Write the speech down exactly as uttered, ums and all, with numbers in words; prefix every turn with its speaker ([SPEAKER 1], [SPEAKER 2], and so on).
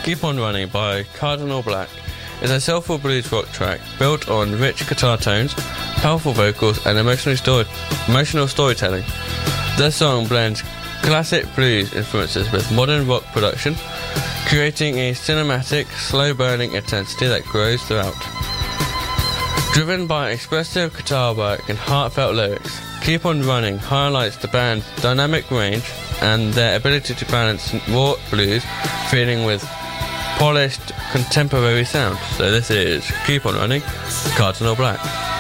[SPEAKER 1] Keep On Running by Cardinal Black is a soulful blues rock track built on rich guitar tones, powerful vocals and emotional, story- emotional storytelling. The song blends classic blues influences with modern rock production, creating a cinematic, slow-burning intensity that grows throughout. Driven by expressive guitar work and heartfelt lyrics, Keep On Running highlights the band's dynamic range and their ability to balance raw blues feeling with polished contemporary sound. So this is Keep On Running, Cardinal Black.